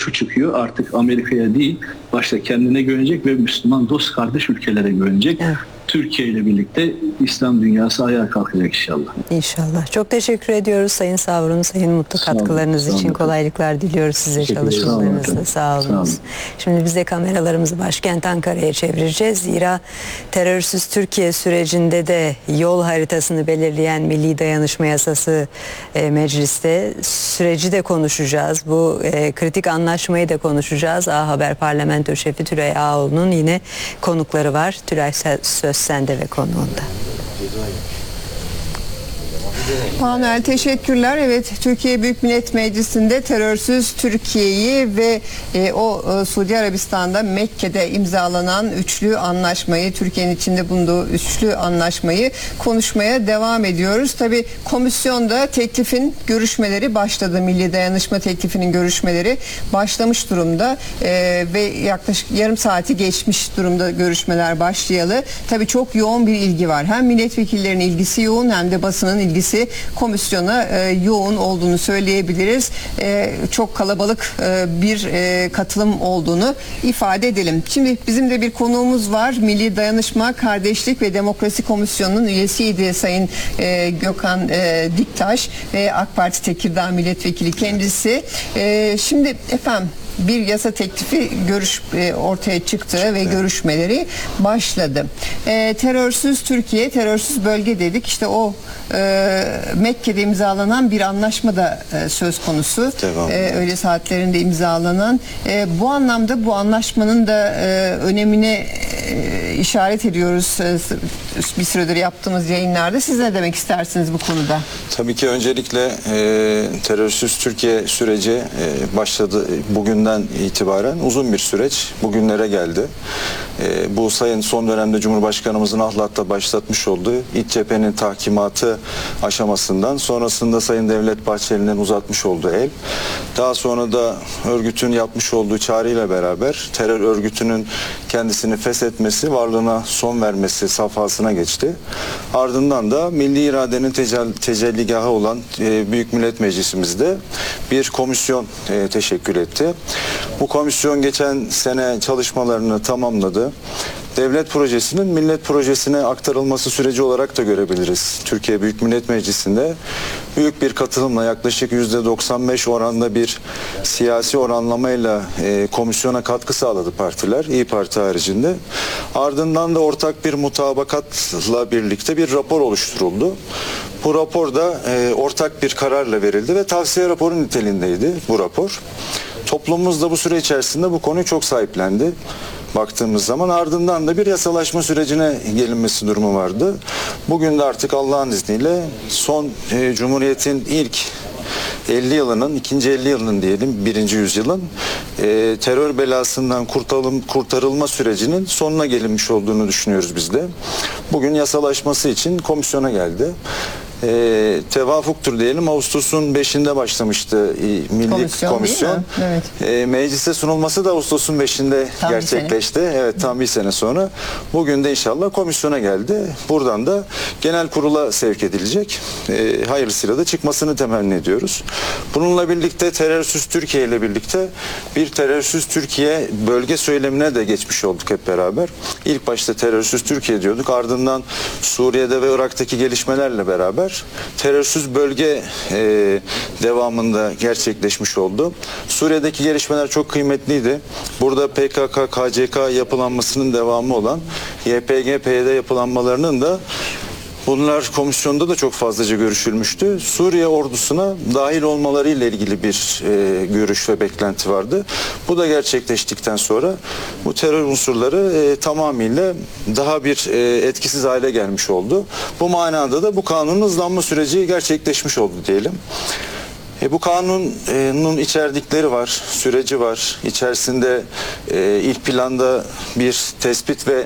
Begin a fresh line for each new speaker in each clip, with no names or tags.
şu çıkıyor, artık Amerika'ya değil, başta kendine güvenecek ve Müslüman dost kardeş ülkelere güvenecek. Evet. Türkiye ile birlikte İslam dünyası ayağa kalkacak inşallah.
İnşallah. Çok teşekkür ediyoruz Sayın Savrun, Sayın Mutlu katkılarınız için. Kolaylıklar diliyoruz size çalışmalarınızda. Sağ olun. Şimdi biz de kameralarımızı başkent Ankara'ya çevireceğiz. Zira terörsüz Türkiye sürecinde de yol haritasını belirleyen Milli Dayanışma Yasası mecliste, süreci de konuşacağız. Bu kritik anlaşmayı da konuşacağız. A Haber Parlamento Şefi Tülay Ağoğlu'nun yine konukları var. Tülay, söz sende ve konuğunda.
Manuel, teşekkürler. Evet, Türkiye Büyük Millet Meclisi'nde terörsüz Türkiye'yi ve Suudi Arabistan'da Mekke'de imzalanan üçlü anlaşmayı, Türkiye'nin içinde bulunduğu üçlü anlaşmayı konuşmaya devam ediyoruz. Tabii komisyonda teklifin görüşmeleri başladı. Milli Dayanışma teklifinin görüşmeleri başlamış durumda ve yaklaşık yarım saati geçmiş durumda görüşmeler başlayalı. Tabii çok yoğun bir ilgi var. Hem milletvekillerinin ilgisi yoğun hem de basının ilgisi komisyona yoğun olduğunu söyleyebiliriz. Çok kalabalık bir katılım olduğunu ifade edelim. Şimdi bizim de bir konuğumuz var. Milli Dayanışma, Kardeşlik ve Demokrasi Komisyonu'nun üyesiydi Sayın Gökhan Diktaş ve AK Parti Tekirdağ Milletvekili kendisi. Şimdi efendim, bir yasa teklifi ortaya çıktı ve görüşmeleri başladı. Terörsüz Türkiye, terörsüz bölge dedik. İşte o Mekke'de imzalanan bir anlaşma da söz konusu. Öğle saatlerinde imzalanan. Bu anlamda bu anlaşmanın da önemine işaret ediyoruz bir süredir yaptığımız yayınlarda. Siz ne demek istersiniz bu konuda?
Tabii ki öncelikle terörsüz Türkiye süreci başladı. Bugünden itibaren uzun bir süreç bugünlere geldi. Bu sayın son dönemde Cumhurbaşkanımızın Ahlat'ta başlatmış olduğu İç cephenin tahkimatı aşamasından sonrasında Sayın Devlet Bahçeli'nin uzatmış olduğu el, daha sonra da örgütün yapmış olduğu çağrıyla beraber terör örgütünün kendisini feshetmesi, varlığına son vermesi safhasına geçti. Ardından da milli iradenin tecelligahı olan Büyük Millet Meclisimizde bir komisyon teşekkül etti. Bu komisyon geçen sene çalışmalarını tamamladı. Devlet projesinin millet projesine aktarılması süreci olarak da görebiliriz. Türkiye Büyük Millet Meclisi'nde büyük bir katılımla, yaklaşık %95 oranda bir siyasi oranlamayla komisyona katkı sağladı partiler, İYİ Parti haricinde. Ardından da ortak bir mutabakatla birlikte bir rapor oluşturuldu. Bu rapor da ortak bir kararla verildi ve tavsiye raporu niteliğindeydi bu rapor. Toplumumuz da bu süre içerisinde bu konuyu çok sahiplendi. Baktığımız zaman ardından da bir yasalaşma sürecine gelinmesi durumu vardı. Bugün de artık Allah'ın izniyle son Cumhuriyet'in ilk 50 yılının, ikinci 50 yılının diyelim, birinci yüzyılın terör belasından kurtarılma sürecinin sonuna gelinmiş olduğunu düşünüyoruz biz de. Bugün yasalaşması için komisyona geldi. Tevafuktur diyelim. Ağustos'un 5'inde başlamıştı Milli Komisyon. Evet. Meclise sunulması da Ağustos'un 5'inde tam gerçekleşti. Evet, tam bir sene sonra. Bugün de inşallah komisyona geldi. Buradan da genel kurula sevk edilecek. Hayırlısıyla da çıkmasını temenni ediyoruz. Bununla birlikte terörsüz Türkiye ile birlikte bir terörsüz Türkiye bölge söylemine de geçmiş olduk hep beraber. İlk başta terörsüz Türkiye diyorduk. Ardından Suriye'de ve Irak'taki gelişmelerle beraber terörsüz bölge devamında gerçekleşmiş oldu. Suriye'deki gelişmeler çok kıymetliydi. Burada PKK, KCK yapılanmasının devamı olan YPG, PYD yapılanmalarının da bunlar komisyonda da çok fazlaca görüşülmüştü. Suriye ordusuna dahil olmaları ile ilgili bir görüş ve beklenti vardı. Bu da gerçekleştikten sonra bu terör unsurları tamamıyla daha bir etkisiz hale gelmiş oldu. Bu manada da bu kanunun hızlanma süreci gerçekleşmiş oldu diyelim. Bu kanunun içerdikleri var, süreci var. İçerisinde ilk planda bir tespit ve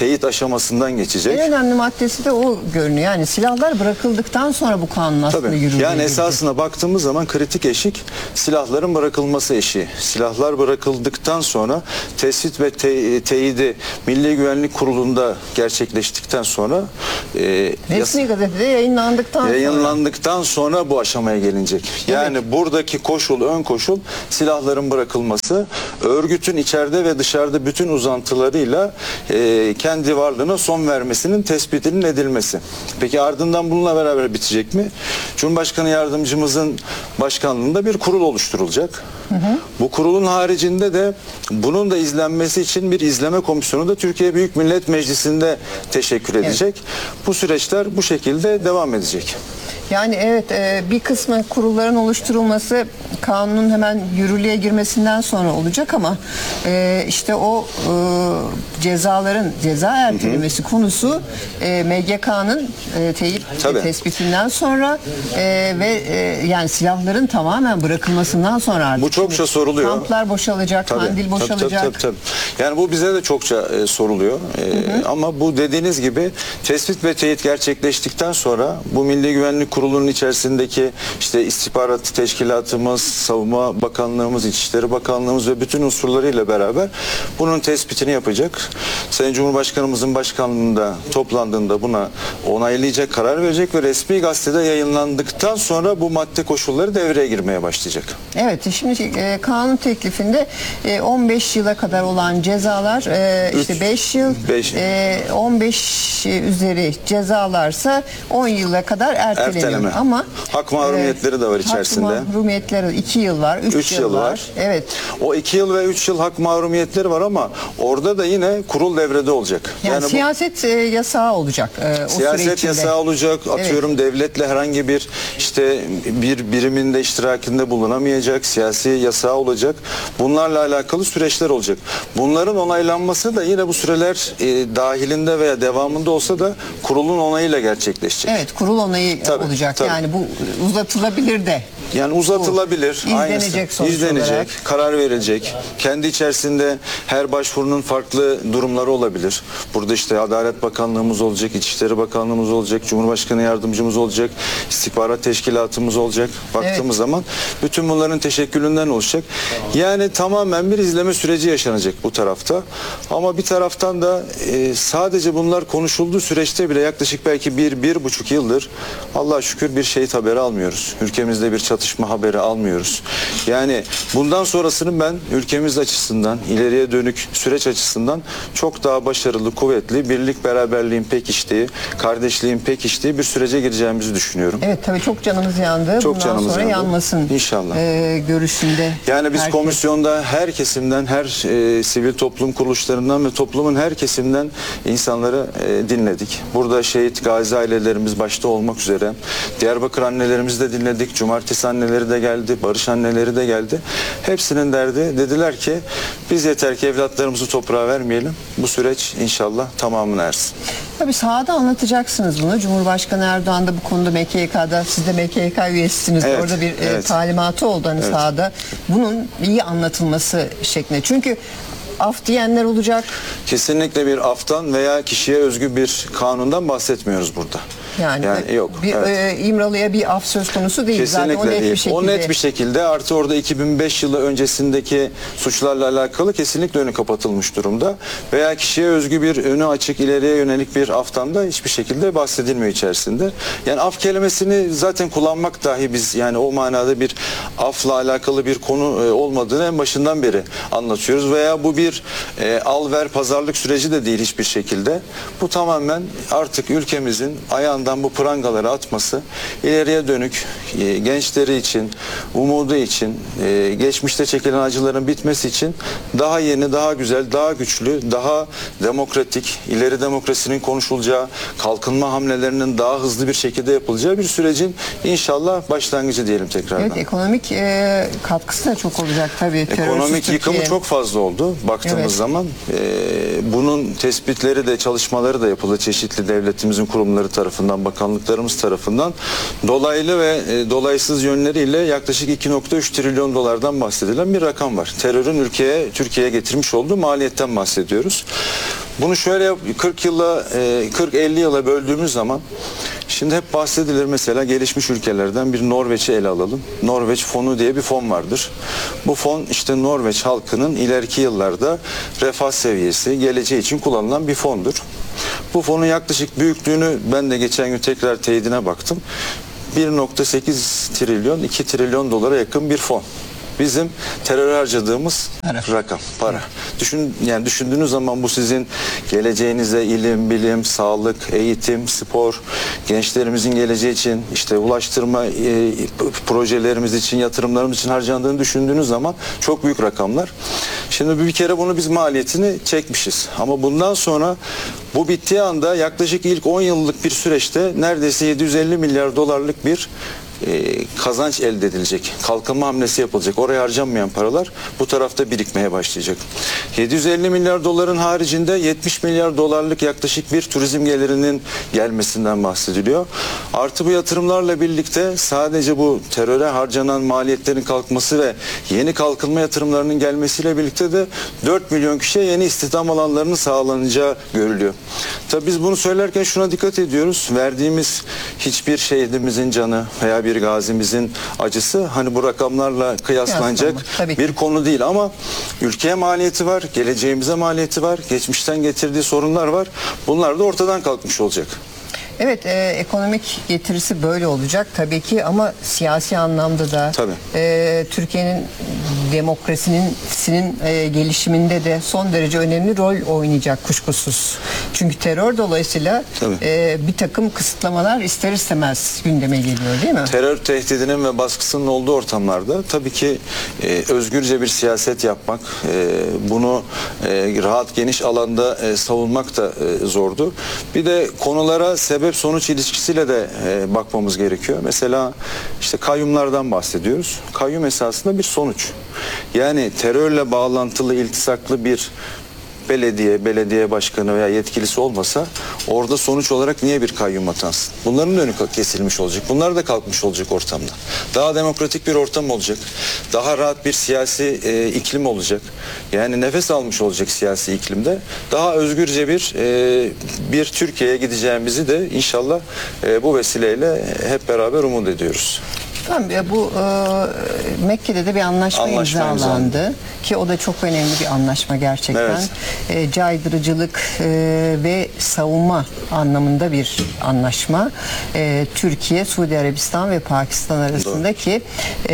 teyit aşamasından geçecek.
En önemli maddesi de o görünüyor. Yani silahlar bırakıldıktan sonra bu kanun aslında
Tabii.
yürürlüğe
Yani
girecek.
esasına baktığımız zaman kritik eşik silahların bırakılması eşiği. Silahlar bırakıldıktan sonra tespit ve teyidi Milli Güvenlik Kurulu'nda gerçekleştikten sonra
Resmi gazetede yayınlandıktan
sonra bu aşamaya gelinecek. Yani buradaki koşul, ön koşul silahların bırakılması, örgütün içeride ve dışarıda bütün uzantılarıyla kendi varlığına son vermesinin tespitinin edilmesi. Peki ardından bununla beraber bitecek mi? Cumhurbaşkanı Yardımcımızın başkanlığında bir kurul oluşturulacak. Bu kurulun haricinde de bunun da izlenmesi için bir izleme komisyonu da Türkiye Büyük Millet Meclisi'nde teşekkür edecek. Bu süreçler bu şekilde devam edecek.
Yani evet, bir kısmı kurulların oluşturulması kanunun hemen yürürlüğe girmesinden sonra olacak ama işte o cezaların ceza ertelemesi konusu MGK'nın teyit tespitinden sonra ve yani silahların tamamen bırakılmasından sonra artık.
Bu çokça soruluyor.
Kamplar boşalacak, Kandil boşalacak.
Tabii. Yani bu bize de çokça soruluyor. Ama bu dediğiniz gibi tespit ve teyit gerçekleştikten sonra bu Milli Güvenlik Kurulu'nun içerisindeki işte istihbarat teşkilatımız, Savunma Bakanlığımız, İçişleri Bakanlığımız ve bütün unsurlarıyla beraber bunun tespitini yapacak. Sayın Cumhurbaşkanımızın başkanlığında toplandığında buna onaylayacak, karar verecek ve resmi gazetede yayınlandıktan sonra bu madde koşulları devreye girmeye başlayacak.
Evet, şimdi kanun teklifinde 15 yıla kadar olan cezalar işte 5 yıl, 15 üzeri cezalarsa 10 yıla kadar erteleniyor. Ama
hak mahrumiyetleri de var içerisinde.
Hak mahrumiyetleri 2 yıl var, 3 yıl var. Evet.
O 2 yıl ve 3 yıl hak mahrumiyetleri var ama orada da yine kurul devrede olacak.
Yani siyaset yasağı olacak.
Siyaset yasağı olacak. Atıyorum devletle herhangi bir işte bir biriminde iştirakinde bulunamayacak. Siyasi yasağı olacak. Bunlarla alakalı süreçler olacak. Bunların onaylanması da yine bu süreler dahilinde veya devamında olsa da kurulun onayıyla gerçekleşecek.
Evet, kurul onayı olacak. Tabii. Yani bu uzatılabilir de.
Yani uzatılabilir.
İzlenecek,
karar verilecek. Kendi içerisinde her başvurunun farklı durumları olabilir. Burada işte Adalet Bakanlığımız olacak, İçişleri Bakanlığımız olacak, Cumhurbaşkanı Yardımcımız olacak, İstihbarat Teşkilatımız olacak. Baktığımız zaman bütün bunların teşekkülünden olacak. Yani tamamen bir izleme süreci yaşanacak bu tarafta. Ama bir taraftan da sadece bunlar konuşulduğu süreçte bile yaklaşık belki 1-1,5 yıldır Allah'a şükür bir şehit haberi almıyoruz. Ülkemizde bir çatışma haberi almıyoruz. Yani bundan sonrasını ben ülkemiz açısından, ileriye dönük süreç açısından çok daha başarılı, kuvvetli, birlik beraberliğin pekiştiği, kardeşliğin pekiştiği bir sürece gireceğimizi düşünüyorum.
Evet, tabii çok canımız yandı. Bundan sonra yanmasın.
İnşallah.
Görüşünde.
Yani biz komisyonda her kesimden, her sivil toplum kuruluşlarından ve toplumun her kesiminden insanları dinledik. Burada şehit gazi ailelerimiz başta olmak üzere Diyarbakır annelerimizi de dinledik. Cumartesi anneleri de geldi, barış anneleri de geldi. Hepsinin derdi, dediler ki biz yeter ki evlatlarımızı toprağa vermeyelim. Bu süreç inşallah tamamına ersin.
Tabii sahada anlatacaksınız bunu. Cumhurbaşkanı Erdoğan da bu konuda MKYK'da, siz de MKYK üyesisiniz.
Evet,
orada bir talimatı oldu hani sahada. Bunun iyi anlatılması şeklinde. Çünkü af diyenler olacak.
Kesinlikle bir aftan veya kişiye özgü bir kanundan bahsetmiyoruz burada.
Yani yok. İmralı'ya bir af söz konusu değil.
Kesinlikle
zaten o net
değil.
Bir şekilde.
O net bir şekilde artı orada 2005 yılı öncesindeki suçlarla alakalı kesinlikle önü kapatılmış durumda. Veya kişiye özgü bir önü açık ileriye yönelik bir aftan da hiçbir şekilde bahsedilmiyor içerisinde. Yani af kelimesini zaten kullanmak dahi biz yani o manada bir afla alakalı bir konu olmadığını en başından beri anlatıyoruz. Veya bu bir al ver pazarlık süreci de değil hiçbir şekilde. Bu tamamen artık ülkemizin ayağından bu prangaları atması, ileriye dönük gençleri için, umudu için, geçmişte çekilen acıların bitmesi için daha yeni, daha güzel, daha güçlü, daha demokratik, ileri demokrasinin konuşulacağı, kalkınma hamlelerinin daha hızlı bir şekilde yapılacağı bir sürecin inşallah başlangıcı diyelim tekrardan.
Evet, ekonomik katkısı da çok olacak tabii.
Ekonomik yıkımı çok fazla oldu baktığımız zaman. Bunun tespitleri de çalışmaları da yapıldı çeşitli devletimizin kurumları tarafından, bakanlıklarımız tarafından. Dolaylı ve dolaysız yönleriyle yaklaşık 2,3 trilyon dolardan bahsedilen bir rakam var. Terörün Türkiye'ye getirmiş olduğu maliyetten bahsediyoruz. Bunu şöyle 40-50 yıla böldüğümüz zaman, şimdi hep bahsedilir mesela gelişmiş ülkelerden bir Norveç'i ele alalım. Norveç fonu diye bir fon vardır. Bu fon işte Norveç halkının ileriki yıllarda refah seviyesi, geleceği için kullanılan bir fondur. Bu fonun yaklaşık büyüklüğünü ben de geçen gün tekrar teyidine baktım. 1.8 trilyon, 2 trilyon dolara yakın bir fon. Bizim teröre harcadığımız rakam, para. Yani düşündüğünüz zaman bu sizin geleceğinize ilim, bilim, sağlık, eğitim, spor, gençlerimizin geleceği için, işte ulaştırma projelerimiz için, yatırımlarımız için harcandığını düşündüğünüz zaman çok büyük rakamlar. Şimdi bir kere bunu biz maliyetini çekmişiz. Ama bundan sonra bu bittiği anda yaklaşık ilk 10 yıllık bir süreçte neredeyse 750 milyar dolarlık bir kazanç elde edilecek. Kalkınma hamlesi yapılacak. Oraya harcanmayan paralar bu tarafta birikmeye başlayacak. 750 milyar doların haricinde 70 milyar dolarlık yaklaşık bir turizm gelirinin gelmesinden bahsediliyor. Artı bu yatırımlarla birlikte sadece bu teröre harcanan maliyetlerin kalkması ve yeni kalkınma yatırımlarının gelmesiyle birlikte de 4 milyon kişiye yeni istihdam alanlarının sağlanacağı görülüyor. Tabii biz bunu söylerken şuna dikkat ediyoruz. Verdiğimiz hiçbir şehidimizin canı veya bir gazimizin acısı hani bu rakamlarla kıyaslanacak bir konu değil, ama ülkeye maliyeti var, geleceğimize maliyeti var, geçmişten getirdiği sorunlar var. Bunlar da ortadan kalkmış olacak.
Evet, ekonomik getirisi böyle olacak tabii ki, ama siyasi anlamda da Türkiye'nin demokrasinin gelişiminde de son derece önemli rol oynayacak kuşkusuz. Çünkü terör dolayısıyla bir takım kısıtlamalar ister istemez gündeme geliyor, değil mi?
Terör tehdidinin ve baskısının olduğu ortamlarda tabii ki özgürce bir siyaset yapmak, bunu rahat geniş alanda savunmak da zordu. Bir de konulara sebep-sonuç ilişkisiyle de bakmamız gerekiyor. Mesela işte kayyumlardan bahsediyoruz. Kayyum esasında bir sonuç. Yani terörle bağlantılı, iltisaklı bir belediye başkanı veya yetkilisi olmasa orada sonuç olarak niye bir kayyum atansın? Bunların önü kesilmiş olacak. Bunlar da kalkmış olacak ortamda. Daha demokratik bir ortam olacak. Daha rahat bir siyasi iklim olacak. Yani nefes almış olacak siyasi iklimde. Daha özgürce bir Türkiye'ye gideceğimizi de inşallah bu vesileyle hep beraber umut ediyoruz.
Tamam, bu Mekke'de de bir anlaşma imzalandı ki o da çok önemli bir anlaşma gerçekten. Evet. Caydırıcılık ve savunma anlamında bir anlaşma. Türkiye, Suudi Arabistan ve Pakistan arasındaki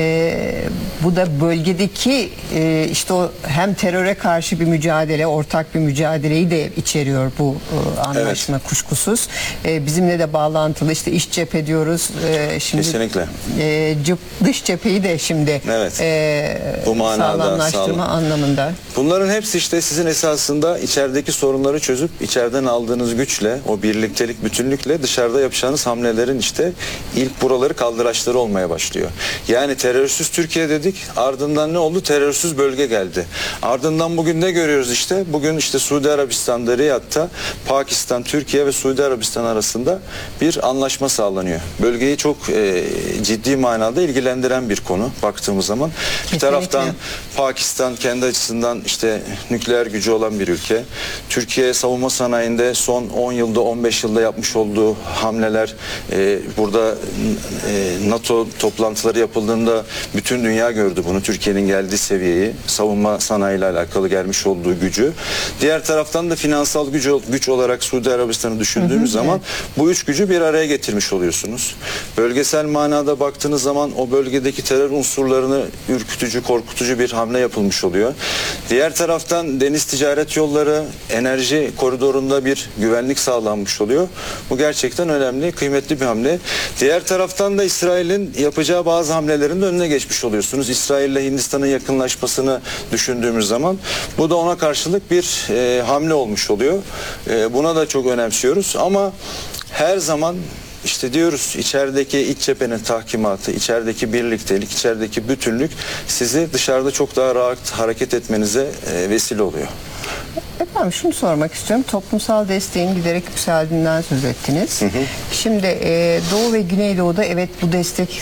bu da bölgedeki işte o hem teröre karşı bir mücadele, ortak bir mücadeleyi de içeriyor bu anlaşma, kuşkusuz. Bizimle de bağlantılı, işte iç cephe diyoruz. Şimdi kesinlikle. Dış cepheyi de şimdi bu manada sağlamlaştırma anlamında.
Bunların hepsi işte sizin esasında içerideki sorunları çözüp içeriden aldığınız güçle, o birliktelik, bütünlükle dışarıda yapacağınız hamlelerin işte ilk buraları kaldıraçları olmaya başlıyor. Yani terörsüz Türkiye dedik, ardından ne oldu? Terörsüz bölge geldi. Ardından bugün ne görüyoruz işte? Bugün işte Suudi Arabistan'da, Riyad'da Pakistan, Türkiye ve Suudi Arabistan arasında bir anlaşma sağlanıyor. Bölgeyi çok ciddi manada ilgilendiren bir konu baktığımız zaman. Bir taraftan Pakistan kendi açısından işte nükleer gücü olan bir ülke. Türkiye savunma sanayinde son 10 yılda 15 yılda yapmış olduğu hamleler, burada NATO toplantıları yapıldığında bütün dünya gördü bunu. Türkiye'nin geldiği seviyeyi, savunma sanayiyle alakalı gelmiş olduğu gücü. Diğer taraftan da finansal güç olarak Suudi Arabistan'ı düşündüğümüz zaman bu üç gücü bir araya getirmiş oluyorsunuz. Bölgesel manada baktığınız zaman o bölgedeki terör unsurlarını ürkütücü, korkutucu bir hamle yapılmış oluyor. Diğer taraftan deniz ticaret yolları, enerji koridorunda bir güvenlik sağlanmış oluyor. Bu gerçekten önemli, kıymetli bir hamle. Diğer taraftan da İsrail'in yapacağı bazı hamlelerin de önüne geçmiş oluyorsunuz. İsrail ile Hindistan'ın yakınlaşmasını düşündüğümüz zaman bu da ona karşılık bir hamle olmuş oluyor. Buna da çok önemsiyoruz ama her zaman İşte diyoruz, içerideki iç cephenin tahkimatı, içerideki birliktelik, içerideki bütünlük sizi dışarıda çok daha rahat hareket etmenize vesile oluyor.
Efendim şunu sormak istiyorum. Toplumsal desteğin giderek yükseldiğinden söz ettiniz. Şimdi Doğu ve Güneydoğu'da evet bu destek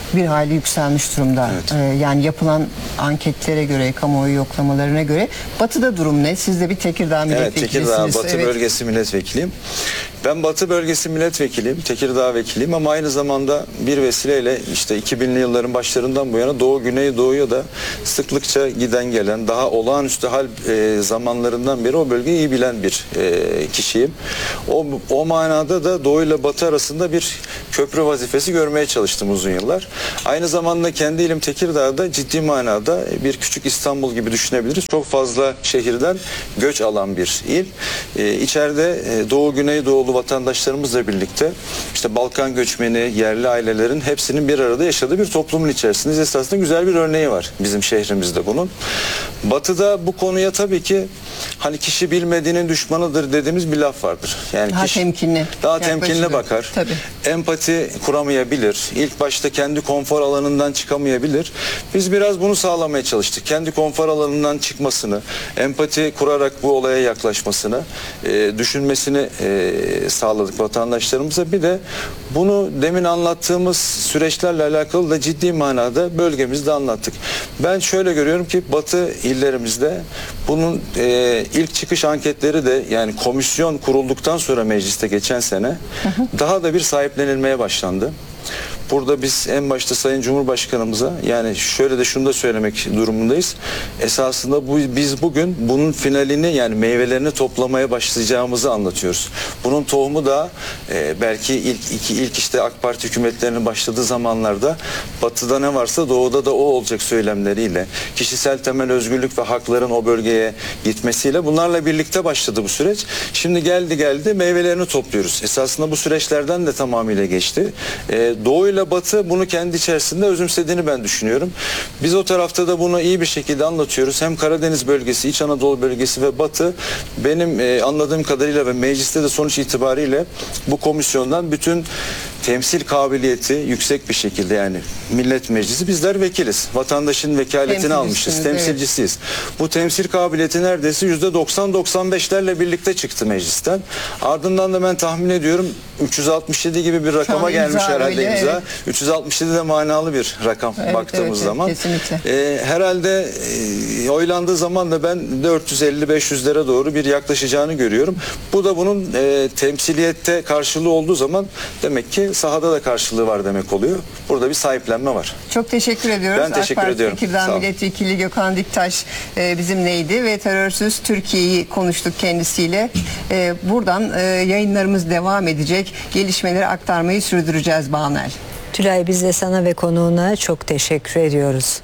bir hayli yükselmiş durumda.
Evet.
Yani yapılan anketlere göre, kamuoyu yoklamalarına göre. Batı'da durum ne? Siz de bir Tekirdağ milletvekilisiniz.
Evet, Tekirdağ Batı Bölgesi milletvekiliyim. Ben Batı Bölgesi milletvekiliyim, Tekirdağ vekiliyim ama aynı zamanda bir vesileyle işte 2000'li yılların başlarından bu yana Doğu Güneydoğu'ya da sıklıkça giden gelen, daha olağanüstü hal zamanlarından beri o bölgeyi iyi bilen bir kişiyim. O manada da Doğu ile Batı arasında bir köprü vazifesi görmeye çalıştım uzun yıllar. Aynı zamanda kendi ilim Tekirdağ'da ciddi manada bir küçük İstanbul gibi düşünebiliriz. Çok fazla şehirden göç alan bir il. İçeride Doğu Güneydoğulu vatandaşlarımızla birlikte işte Balkan göçmeni, yerli ailelerin hepsinin bir arada yaşadığı bir toplumun içerisindeyiz. Esasında güzel bir örneği var bizim şehrimizde bunun. Batı'da bu konuya tabii ki hani kişi bilmediğinin düşmanıdır dediğimiz bir laf vardır. Yani
daha
kişi
temkinli.
daha temkinli bakar.
Tabii.
Empati kuramayabilir. İlk başta kendi konfor alanından çıkamayabilir. Biz biraz bunu sağlamaya çalıştık. Kendi konfor alanından çıkmasını, empati kurarak bu olaya yaklaşmasını, düşünmesini sağladık vatandaşlarımıza. Bir de bunu demin anlattığımız süreçlerle alakalı da ciddi manada bölgemizde anlattık. Ben şöyle görüyorum ki Batı illerimizde bunun ilk çıkış anketleri de yani komisyon kurulduktan sonra mecliste geçen sene daha da bir sahiplenilmeye başlandı. Burada biz en başta Sayın Cumhurbaşkanımıza yani şöyle de şunu da söylemek durumundayız. Esasında biz bugün bunun finalini yani meyvelerini toplamaya başlayacağımızı anlatıyoruz. Bunun tohumu da belki ilk işte AK Parti hükümetlerinin başladığı zamanlarda Batı'da ne varsa Doğu'da da o olacak söylemleriyle, kişisel temel özgürlük ve hakların o bölgeye gitmesiyle bunlarla birlikte başladı bu süreç. Şimdi geldi meyvelerini topluyoruz. Esasında bu süreçlerden de tamamıyla geçti. Doğu ile Batı bunu kendi içerisinde özümsediğini ben düşünüyorum. Biz o tarafta da bunu iyi bir şekilde anlatıyoruz. Hem Karadeniz bölgesi, İç Anadolu bölgesi ve Batı benim anladığım kadarıyla ve mecliste de sonuç itibariyle bu komisyondan bütün temsil kabiliyeti yüksek bir şekilde yani Millet Meclisi bizler vekiliz. Vatandaşın vekaletini almışız. Temsilcisiyiz. Evet. Bu temsil kabiliyeti neredeyse %90-95'lerle birlikte çıktı meclisten. Ardından da ben tahmin ediyorum 367 gibi bir rakama gelmiş herhalde imza. Evet. 367 de manalı bir rakam baktığımız zaman. Herhalde oylandığı zaman da ben 450-500'lere doğru bir yaklaşacağını görüyorum. Bu da bunun temsiliyette karşılığı olduğu zaman demek ki sahada da karşılığı var demek oluyor. Burada bir sahiplenme var.
Çok teşekkür ediyoruz.
Ben teşekkür ediyorum.
Tekirdağ Milletvekili Gökhan Diktaş bizimleydi ve terörsüz Türkiye'yi konuştuk kendisiyle. Buradan yayınlarımız devam edecek. Gelişmeleri aktarmayı sürdüreceğiz Banel.
Tülay, biz de sana ve konuğuna çok teşekkür ediyoruz.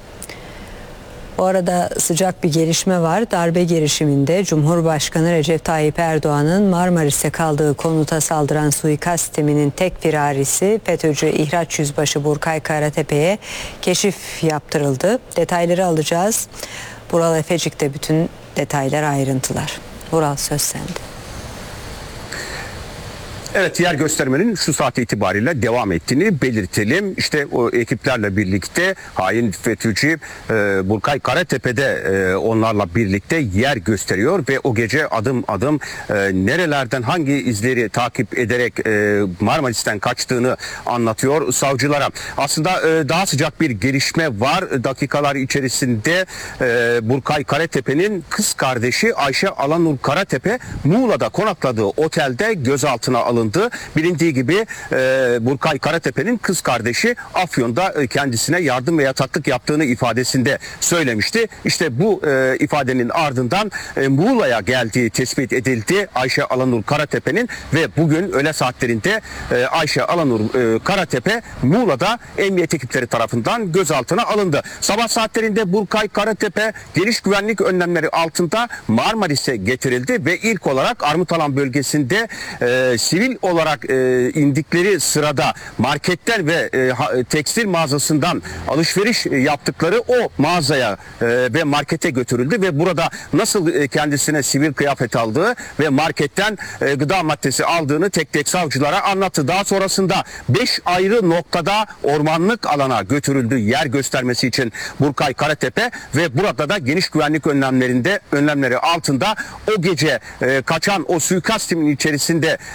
Bu arada sıcak bir gelişme var. Darbe girişiminde Cumhurbaşkanı Recep Tayyip Erdoğan'ın Marmaris'te kaldığı konuta saldıran suikast timinin tek firarisi FETÖ'cü İhraç Yüzbaşı Burkay Karatepe'ye keşif yaptırıldı. Detayları alacağız. Vural Efecik'te bütün detaylar, ayrıntılar. Vural, söz sende.
Evet, yer göstermenin şu saat itibariyle devam ettiğini belirtelim. İşte o ekiplerle birlikte hain FETÖ'cü Burkay Karatepe'de onlarla birlikte yer gösteriyor ve o gece adım adım nerelerden hangi izleri takip ederek Marmaris'ten kaçtığını anlatıyor savcılara. Aslında daha sıcak bir gelişme var. Dakikalar içerisinde Burkay Karatepe'nin kız kardeşi Ayşe Alanur Karatepe Muğla'da konakladığı otelde gözaltına alındı. Bilindiği gibi Burkay Karatepe'nin kız kardeşi Afyon'da kendisine yardım ve yataklık yaptığını ifadesinde söylemişti. İşte bu ifadenin ardından Muğla'ya geldiği tespit edildi Ayşe Alanur Karatepe'nin ve bugün öğle saatlerinde Ayşe Alanur Karatepe Muğla'da emniyet ekipleri tarafından gözaltına alındı. Sabah saatlerinde Burkay Karatepe geniş güvenlik önlemleri altında Marmaris'e getirildi ve ilk olarak Armutalan bölgesinde sivil olarak indikleri sırada marketten ve tekstil mağazasından alışveriş yaptıkları o mağazaya ve markete götürüldü ve burada nasıl kendisine sivil kıyafet aldığı ve marketten gıda maddesi aldığını tek tek savcılara anlattı. Daha sonrasında 5 ayrı noktada ormanlık alana götürüldü yer göstermesi için Burkay Karatepe ve burada da geniş güvenlik önlemleri altında o gece kaçan o suikast timinin içerisinde kaçan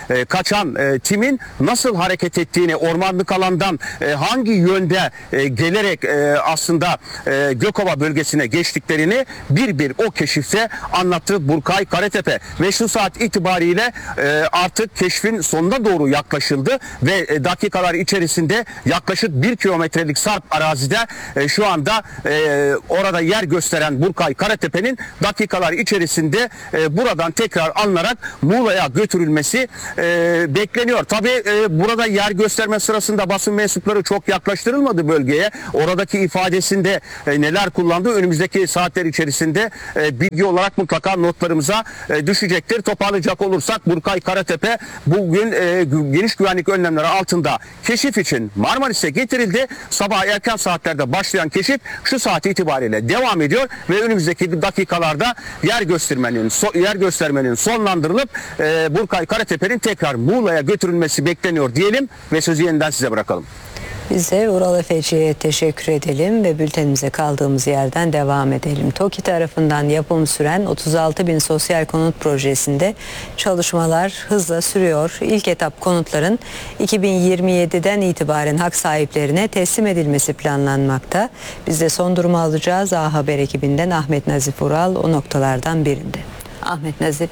uçan timin nasıl hareket ettiğini, ormanlık alandan hangi yönde gelerek aslında Gökova bölgesine geçtiklerini bir o keşifte anlattı Burkay Karatepe ve şu saat itibariyle artık keşfin sonuna doğru yaklaşıldı ve dakikalar içerisinde yaklaşık 1 kilometrelik sarp arazide şu anda orada yer gösteren Burkay Karatepe'nin dakikalar içerisinde buradan tekrar alınarak Muğla'ya götürülmesi bekleniyor. Tabii burada yer gösterme sırasında basın mensupları çok yaklaştırılmadı bölgeye. Oradaki ifadesinde neler kullandığı önümüzdeki saatler içerisinde bilgi olarak mutlaka notlarımıza düşecektir. Toparlayacak olursak Burkay Karatepe bugün geniş güvenlik önlemleri altında keşif için Marmaris'e getirildi. Sabah erken saatlerde başlayan keşif şu saat itibariyle devam ediyor ve önümüzdeki dakikalarda yer göstermenin sonlandırılıp Burkay Karatepe'nin tekrar Muğla'ya götürülmesi bekleniyor diyelim ve sözü yeniden size bırakalım.
Biz de Ural Efeci'ye teşekkür edelim ve bültenimize kaldığımız yerden devam edelim. TOKİ tarafından yapım süren 36.000 sosyal konut projesinde çalışmalar hızla sürüyor. İlk etap konutların 2027'den itibaren hak sahiplerine teslim edilmesi planlanmakta. Biz de son durumu alacağız. A Haber ekibinden Ahmet Nazif Ural o noktalardan birinde. Ahmet Nazif.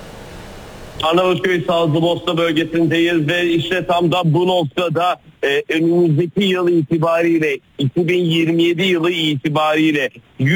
Arnavutköy Sazlıbosna bölgesindeyiz ve işte tam da bu noktada önümüzdeki yıl itibariyle 2027 yılı itibariyle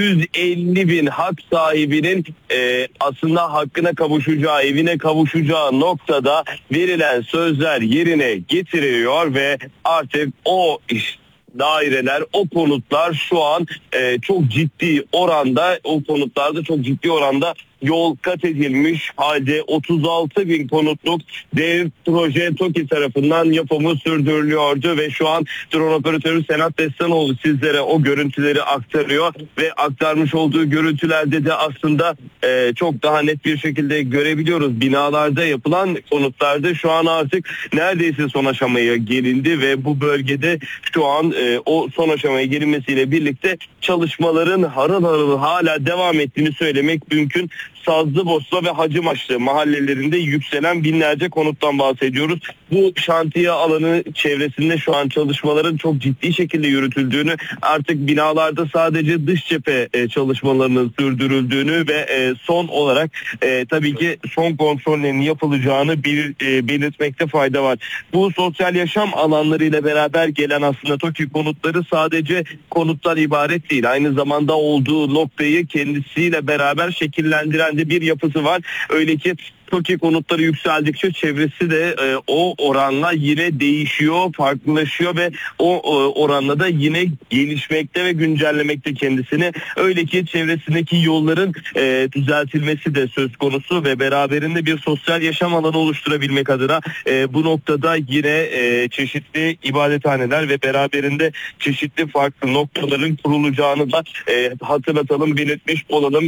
150.000 hak sahibinin aslında hakkına kavuşacağı, evine kavuşacağı noktada verilen sözler yerine getiriliyor ve artık o daireler, o konutlar şu an çok ciddi oranda, o konutlarda çok ciddi oranda yol kat edilmiş halde 36.000 konutluk dev proje TOKİ tarafından yapımı sürdürülüyordu ve şu an drone operatörü Senat Destanoğlu sizlere o görüntüleri aktarıyor ve aktarmış olduğu görüntülerde de aslında çok daha net bir şekilde görebiliyoruz. Binalarda yapılan konutlarda şu an artık neredeyse son aşamaya gelindi ve bu bölgede şu an o son aşamaya gelinmesiyle birlikte çalışmaların harıl harıl hala devam ettiğini söylemek mümkün. Sazlıbosna ve Hacımaşlı mahallelerinde yükselen binlerce konuttan bahsediyoruz. Bu şantiye alanı çevresinde şu an çalışmaların çok ciddi şekilde yürütüldüğünü, artık binalarda sadece dış cephe çalışmalarının sürdürüldüğünü ve son olarak tabii ki son kontrollerinin yapılacağını belirtmekte fayda var. Bu sosyal yaşam alanlarıyla beraber gelen aslında TOKİ konutları sadece konutlar ibaret değil. Aynı zamanda olduğu noktayı kendisiyle beraber şekillendiren de bir yapısı var. Öyle ki TOKİ konutları yükseldikçe çevresi de o oranla yine değişiyor, farklılaşıyor ve o oranla da yine gelişmekte ve güncellemekte kendisini. Öyle ki çevresindeki yolların düzeltilmesi de söz konusu ve beraberinde bir sosyal yaşam alanı oluşturabilmek adına bu noktada yine çeşitli ibadethaneler ve beraberinde çeşitli farklı noktaların kurulacağını da hatırlatalım, belirtmiş olalım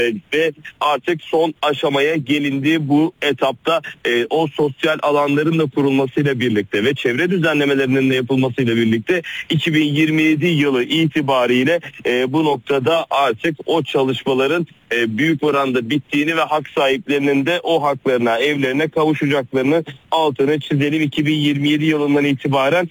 ve artık son aşamaya gelindi bu etapta. O sosyal alanların da kurulmasıyla birlikte ve çevre düzenlemelerinin de yapılmasıyla birlikte 2027 yılı itibariyle bu noktada artık o çalışmaların büyük oranda bittiğini ve hak sahiplerinin de o haklarına, evlerine kavuşacaklarını altını çizelim. 2027 yılından itibaren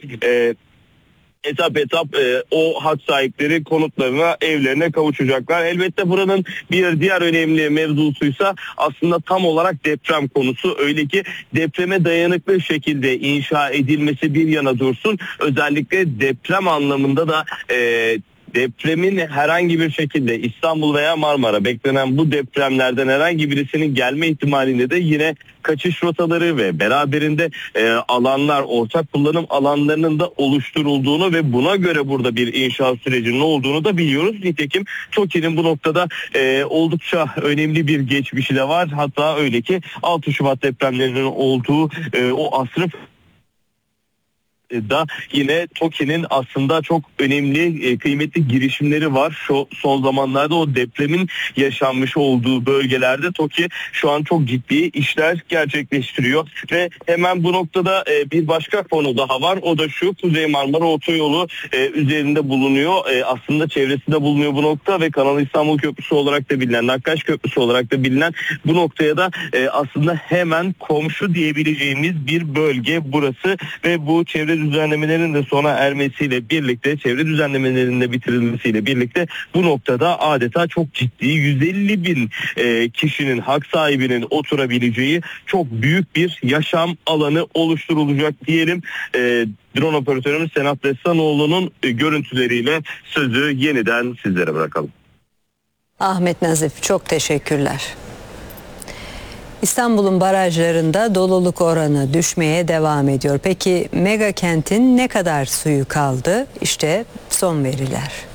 etap o hak sahipleri konutlarına, evlerine kavuşacaklar. Elbette buranın bir diğer önemli mevzusuysa aslında tam olarak deprem konusu. Öyle ki depreme dayanıklı şekilde inşa edilmesi bir yana dursun. Özellikle deprem anlamında da depremin herhangi bir şekilde İstanbul veya Marmara beklenen bu depremlerden herhangi birisinin gelme ihtimalinde de yine kaçış rotaları ve beraberinde alanlar, ortak kullanım alanlarının da oluşturulduğunu ve buna göre burada bir inşaat sürecinin olduğunu da biliyoruz. Nitekim TOKİ'nin bu noktada oldukça önemli bir geçmişi de var. Hatta öyle ki 6 Şubat depremlerinin olduğu o asrı da yine TOKİ'nin aslında çok önemli, kıymetli girişimleri var. Şu son zamanlarda o depremin yaşanmış olduğu bölgelerde TOKİ şu an çok ciddi işler gerçekleştiriyor ve hemen bu noktada bir başka konu daha var. O da şu: Kuzey Marmara Otoyolu üzerinde bulunuyor. Aslında çevresinde bulunuyor bu nokta ve Kanal İstanbul Köprüsü olarak da bilinen, Nakkaş Köprüsü olarak da bilinen bu noktaya da aslında hemen komşu diyebileceğimiz bir bölge burası ve bu çevre düzenlemelerinin de sona ermesiyle birlikte, çevre düzenlemelerinin de bitirilmesiyle birlikte bu noktada adeta çok ciddi 150 bin kişinin, hak sahibinin oturabileceği çok büyük bir yaşam alanı oluşturulacak diyelim. Drone operatörümüz Senat Destanoğlu'nun görüntüleriyle sözü yeniden sizlere bırakalım.
Ahmet Nazif, çok teşekkürler. İstanbul'un barajlarında doluluk oranı düşmeye devam ediyor. Peki mega kentin ne kadar suyu kaldı? İşte son veriler.